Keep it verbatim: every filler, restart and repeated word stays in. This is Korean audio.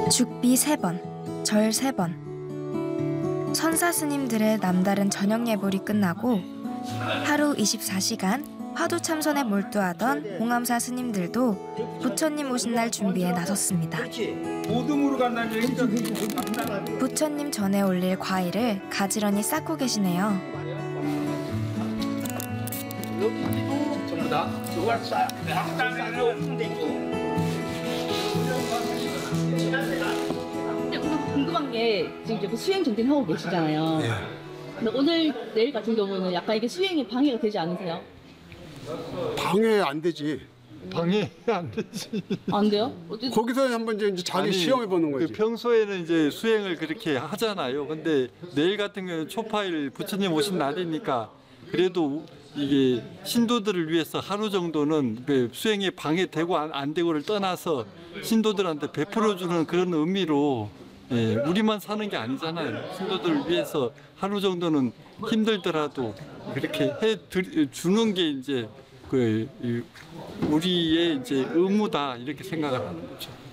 죽비 세 번, 절 세 번. 선사 스님들의 남다른 저녁 예불이 끝나고 하루 이십사 시간 화두 참선에 몰두하던 홍암사 스님들도 부처님 오신 날 준비에 나섰습니다. 오등으로 간다는 얘기죠. 부처님 전에 올릴 과일을 가지런히 쌓고 계시네요. 전부 다 요걸 쌓아. 궁금한 게 지금 이제 수행 정진 하고 계시잖아요. 예. 근데 오늘 내일 같은 경우는 약간 이게 수행에 방해가 되지 않으세요? 방해 안 되지. 방해 안 되지. 안 돼요? 어쨌든 거기서 한번 이제 자기 아니, 시험해 보는 거지. 그 평소에는 이제 수행을 그렇게 하잖아요. 근데 내일 같은 경우는 초파일 부처님 오신 날이니까 그래도 이게 신도들을 위해서 하루 정도는 그 수행에 방해되고 안, 안 되고를 떠나서 신도들한테 베풀어주는 그런 의미로 예, 우리만 사는 게 아니잖아요. 신도들을 위해서 하루 정도는 힘들더라도 그렇게 해 드, 주는 게 이제 그 우리의 이제 의무다 이렇게 생각을 하는 거죠.